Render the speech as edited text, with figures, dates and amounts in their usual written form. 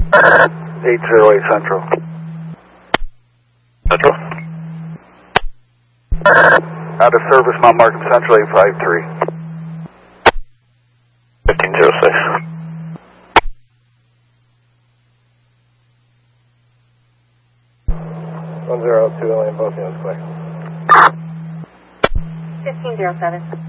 808 Central. Central? Out of service, Mount Markham Central 853. 1506. One zero two, both units clear. 1507.